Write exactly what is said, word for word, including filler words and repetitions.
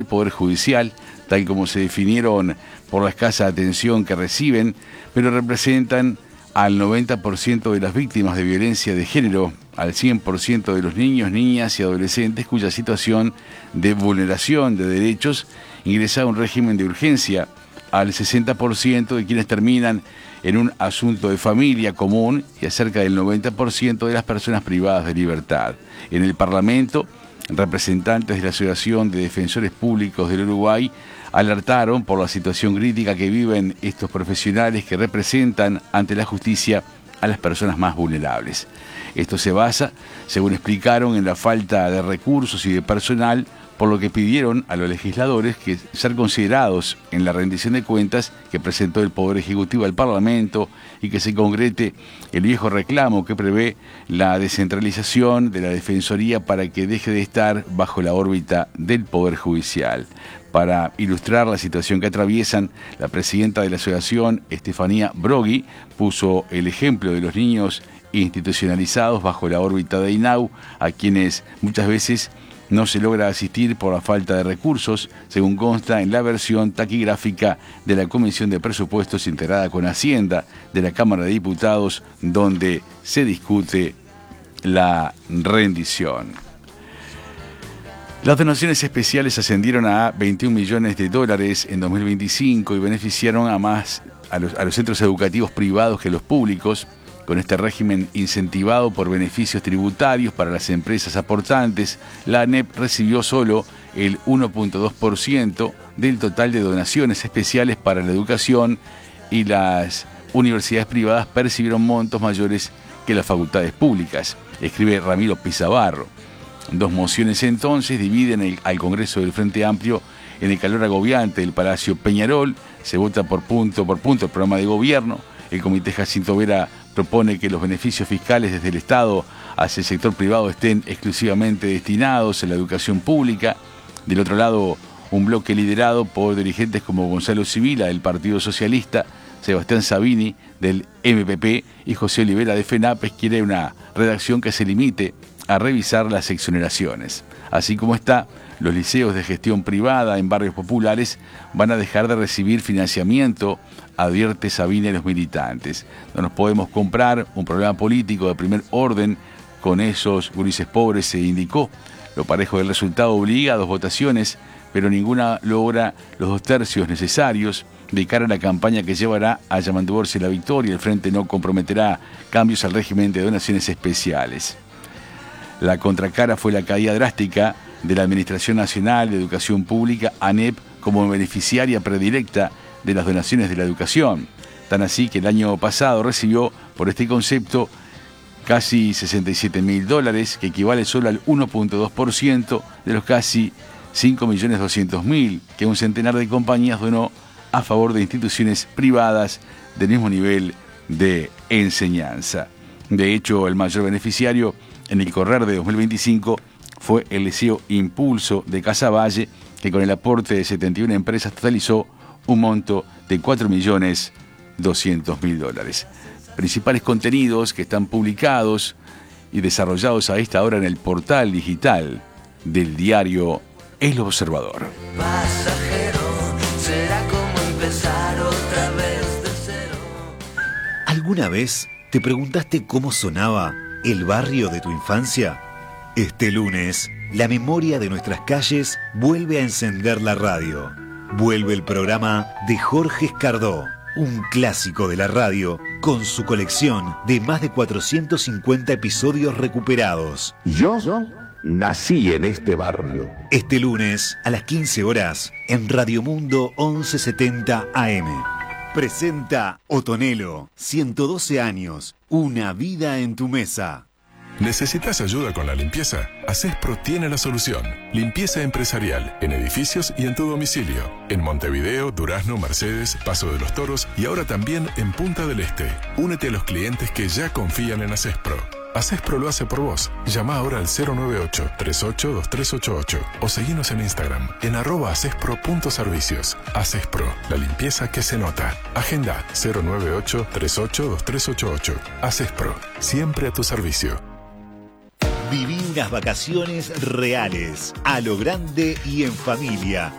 Poder Judicial, tal como se definieron por la escasa atención que reciben, pero representan al noventa por ciento de las víctimas de violencia de género, al cien por ciento de los niños, niñas y adolescentes cuya situación de vulneración de derechos ingresa a un régimen de urgencia, al sesenta por ciento de quienes terminan en un asunto de familia común y a cerca del noventa por ciento de las personas privadas de libertad. En el Parlamento, representantes de la Asociación de Defensores Públicos del Uruguay alertaron por la situación crítica que viven estos profesionales que representan ante la justicia a las personas más vulnerables. Esto se basa, según explicaron, en la falta de recursos y de personal, por lo que pidieron a los legisladores que ser considerados en la rendición de cuentas que presentó el Poder Ejecutivo al Parlamento y que se concrete el viejo reclamo que prevé la descentralización de la Defensoría para que deje de estar bajo la órbita del Poder Judicial. Para ilustrar la situación que atraviesan, la presidenta de la asociación, Estefanía Brogui, puso el ejemplo de los niños institucionalizados bajo la órbita de INAU, a quienes muchas veces no se logra asistir por la falta de recursos, según consta en la versión taquigráfica de la Comisión de Presupuestos integrada con Hacienda de la Cámara de Diputados, donde se discute la rendición. Las donaciones especiales ascendieron a veintiún millones de dólares en dos mil veinticinco y beneficiaron a más a los, a los centros educativos privados que los públicos. Con este régimen incentivado por beneficios tributarios para las empresas aportantes, la ANEP recibió solo el uno punto dos por ciento del total de donaciones especiales para la educación y las universidades privadas percibieron montos mayores que las facultades públicas, escribe Ramiro Pizabarro. Dos mociones entonces dividen el, al Congreso del Frente Amplio en el calor agobiante del Palacio Peñarol. Se vota por punto por punto el programa de gobierno. El Comité Jacinto Vera propone que los beneficios fiscales desde el Estado hacia el sector privado estén exclusivamente destinados a la educación pública. Del otro lado, un bloque liderado por dirigentes como Gonzalo Sibila del Partido Socialista, Sebastián Sabini del M P P y José Olivera de FENAPES quiere una redacción que se limite a revisar las exoneraciones. Así como está, los liceos de gestión privada en barrios populares van a dejar de recibir financiamiento, advierte Sabina a los militantes. No nos podemos comprar un problema político de primer orden con esos gurises pobres, se indicó. Lo parejo del resultado obliga a dos votaciones, pero ninguna logra los dos tercios necesarios. De cara a la campaña que llevará a Yamanduborce la victoria, el Frente no comprometerá cambios al régimen de donaciones especiales. La contracara fue la caída drástica de la Administración Nacional de Educación Pública, ANEP, como beneficiaria predilecta de las donaciones de la educación. Tan así que el año pasado recibió, por este concepto, casi sesenta y siete mil dólares, que equivale solo al uno punto dos por ciento de los casi cinco millones doscientos mil que un centenar de compañías donó a favor de instituciones privadas del mismo nivel de enseñanza. De hecho, el mayor beneficiario en el correr de dos mil veinticinco fue el Liceo Impulso de Casaballe, que con el aporte de setenta y una empresas totalizó un monto de cuatro millones doscientos mil dólares. Principales contenidos que están publicados y desarrollados a esta hora en el portal digital del diario El Observador. Pasajero, será como empezar otra vez de cero. ¿Alguna vez te preguntaste cómo sonaba el barrio de tu infancia? Este lunes, la memoria de nuestras calles vuelve a encender la radio. Vuelve el programa de Jorge Escardó, un clásico de la radio con su colección de más de cuatrocientos cincuenta episodios recuperados. Yo nací en este barrio. Este lunes, a las quince horas, en Radio Mundo once setenta A M. Presenta Otonelo, ciento doce años, una vida en tu mesa. ¿Necesitas ayuda con la limpieza? Acespro tiene la solución. Limpieza empresarial en edificios y en tu domicilio. En Montevideo, Durazno, Mercedes, Paso de los Toros y ahora también en Punta del Este. Únete a los clientes que ya confían en Acespro. Acespro lo hace por vos. Llama ahora al cero nueve ocho, tres ocho, dos tres ocho ocho o seguinos en Instagram en arroba acespro punto servicios. Acespro, la limpieza que se nota. Agenda cero nueve ocho, tres ocho, dos tres ocho ocho. Acespro, siempre a tu servicio. Viví unas vacaciones reales, a lo grande y en familia.